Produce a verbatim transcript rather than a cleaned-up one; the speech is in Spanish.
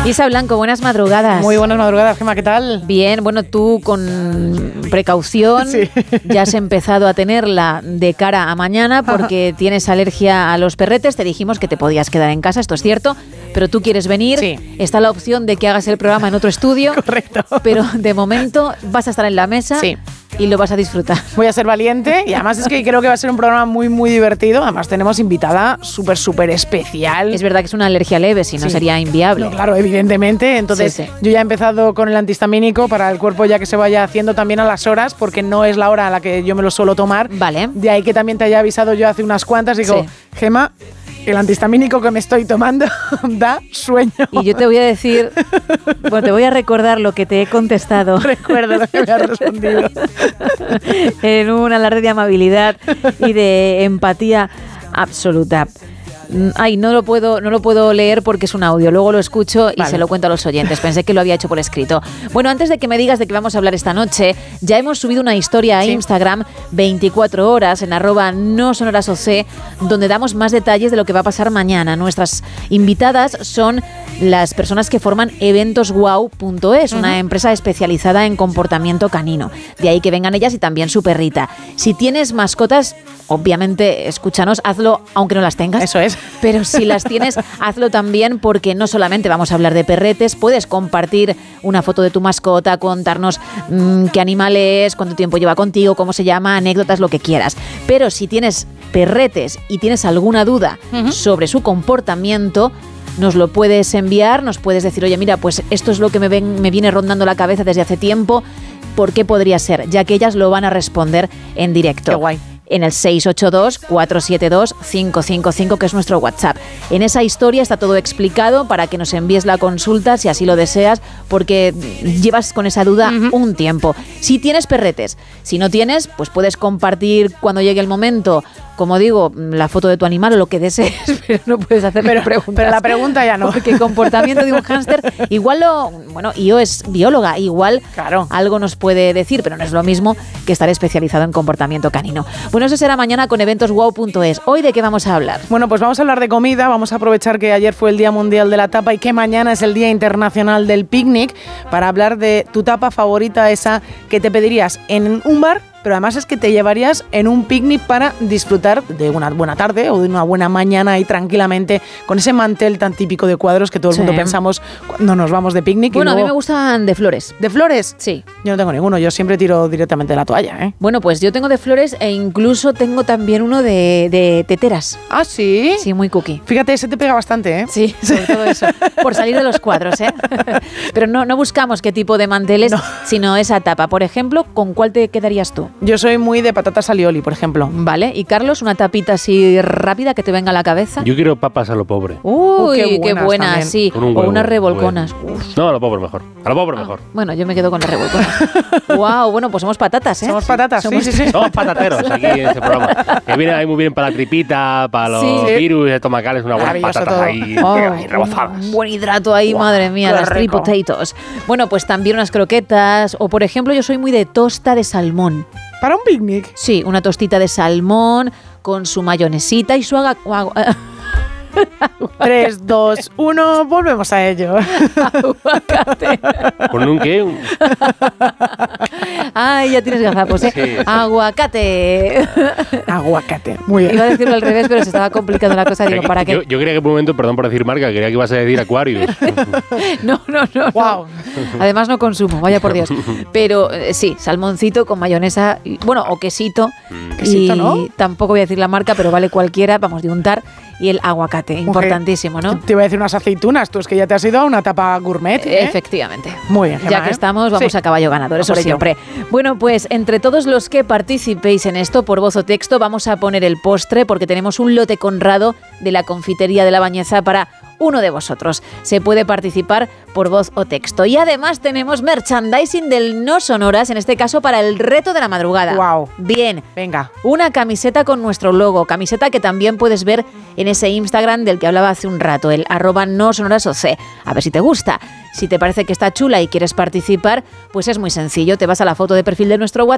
Isa Blanco, buenas madrugadas. Muy buenas madrugadas, Gemma, ¿qué tal? Bien, bueno, tú con precaución sí. ya has empezado a tenerla de cara a mañana porque Ajá. tienes alergia a los perretes. Te dijimos que te podías quedar en casa, esto es cierto, pero tú quieres venir. Sí. Está la opción de que hagas el programa en otro estudio. Correcto. Pero de momento vas a estar en la mesa. Sí. Y lo vas a disfrutar. Voy a ser valiente y además es que creo que va a ser un programa muy, muy divertido. Además tenemos invitada súper, súper especial. Es verdad que es una alergia leve, si no sí. sería inviable. No, claro, evidentemente. Entonces sí, sí. yo ya he empezado con el antihistamínico para el cuerpo ya que se vaya haciendo también a las horas, porque no es la hora a la que yo me lo suelo tomar. Vale. De ahí que también te haya avisado yo hace unas cuantas. Digo, sí. Gemma, el antihistamínico que me estoy tomando da sueño. Y yo te voy a decir, bueno, te voy a recordar lo que te he contestado. Recuerda lo que me has respondido. En un alarde de amabilidad y de empatía absoluta. Ay, no lo puedo, no lo puedo leer porque es un audio. Luego lo escucho y vale. se lo cuento a los oyentes. Pensé que lo había hecho por escrito. Bueno, antes de que me digas de qué vamos a hablar esta noche, ya hemos subido una historia a sí. Instagram, veinticuatro horas, en arroba no sonoras oc, donde damos más detalles de lo que va a pasar mañana. Nuestras invitadas son las personas que forman eventos guau punto es, uh-huh. una empresa especializada en comportamiento canino. De ahí que vengan ellas y también su perrita. Si tienes mascotas, obviamente, escúchanos, hazlo aunque no las tengas. Eso es. Pero si las tienes, hazlo también porque no solamente vamos a hablar de perretes, puedes compartir una foto de tu mascota, contarnos mmm, qué animal es, cuánto tiempo lleva contigo, cómo se llama, anécdotas, lo que quieras. Pero si tienes perretes y tienes alguna duda uh-huh. sobre su comportamiento, nos lo puedes enviar, nos puedes decir, oye, mira, pues esto es lo que me, ven, me viene rondando la cabeza desde hace tiempo, ¿por qué podría ser? Ya que ellas lo van a responder en directo. Qué guay. En el seis ocho dos, cuatro siete dos, cinco cinco cinco, que es nuestro WhatsApp. En esa historia está todo explicado para que nos envíes la consulta si así lo deseas, porque llevas con esa duda uh-huh. un tiempo. Si tienes perretes, si no tienes, pues puedes compartir cuando llegue el momento, como digo, la foto de tu animal o lo que desees, pero no puedes hacer pero, preguntas. Pero la pregunta ya no. Porque el comportamiento de un hámster, igual lo... Bueno, Io es bióloga, igual claro. algo nos puede decir, pero no es lo mismo que estar especializado en comportamiento canino. Bueno, eso será mañana con eventos guau punto es. ¿Hoy de qué vamos a hablar? Bueno, pues vamos a hablar de comida. Vamos a aprovechar que ayer fue el Día Mundial de la Tapa y que mañana es el Día Internacional del Picnic para hablar de tu tapa favorita, esa que te pedirías en un bar, pero además es que te llevarías en un picnic para disfrutar de una buena tarde o de una buena mañana ahí tranquilamente con ese mantel tan típico de cuadros que todo el sí. mundo pensamos cuando nos vamos de picnic. Bueno, y luego... a mí me gustan de flores. ¿De flores? Sí. Yo no tengo ninguno, yo siempre tiro directamente de la toalla, ¿eh? Bueno, pues yo tengo de flores e incluso tengo también uno de, de teteras. ¿Ah, sí? Sí, muy cookie. Fíjate, ese te pega bastante, ¿eh? Sí, sobre todo eso, por salir de los cuadros, ¿eh? Pero no, no buscamos qué tipo de manteles, no. sino esa tapa. Por ejemplo, ¿con cuál te quedarías tú? Yo soy muy de patatas alioli, por ejemplo. Vale, y Carlos, una tapita así rápida que te venga a la cabeza. Yo quiero papas a lo pobre. Uy, uh, qué, qué buena, sí. Un o huevo, unas revolconas. No, a lo pobre mejor. A lo pobre ah, mejor. Bueno, yo me quedo con las revolconas. Wow, bueno, pues somos patatas, ¿eh? Somos patatas, somos sí, sí, sí. Somos patateros aquí en este programa. Que viene ahí muy bien para la tripita, para los sí. virus estomacales, unas buenas patatas todo. ahí, oh, ahí rebozadas. Un buen hidrato ahí, wow, madre mía, las three potatoes. Bueno, pues también unas croquetas, o por ejemplo, yo soy muy de tosta de salmón. ¿Para un picnic? Sí, una tostita de salmón con su mayonesita y su aga... tres, dos, uno, volvemos a ello. Aguacate. ¿Con un qué? Ay, ya tienes gazapos, ¿eh? Sí. Aguacate. Aguacate, muy bien. Iba a decirlo al revés, pero se estaba complicando la cosa. Digo, ¿para qué? Yo, yo creía que por un momento, perdón por decir marca, creía que ibas a decir Aquarius. No, no, no. Wow. No. Además no consumo, vaya por Dios. Pero eh, sí, salmoncito con mayonesa, y, bueno, o quesito. Mm. Quesito, y ¿no? Tampoco voy a decir la marca, pero vale cualquiera, vamos, de untar. Y el aguacate, importantísimo, ¿no? Te iba a decir unas aceitunas, tú es que ya te has ido a una tapa gourmet, ¿eh? Efectivamente. Muy bien, Gemma, ya que ¿eh? estamos, vamos sí. a caballo ganador, eso siempre. Bueno, pues entre todos los que participéis en esto, por voz o texto, vamos a poner el postre porque tenemos un lote conrado de la confitería de La Bañeza para uno de vosotros. Se puede participar por voz o texto. Y además tenemos merchandising del No Sonoras, en este caso para el reto de la madrugada. Wow. Bien. Venga. Una camiseta con nuestro logo, camiseta que también puedes ver en ese Instagram del que hablaba hace un rato, el arroba no sonoras oc. A ver si te gusta. Si te parece que está chula y quieres participar, pues es muy sencillo. Te vas a la foto de perfil de nuestro WhatsApp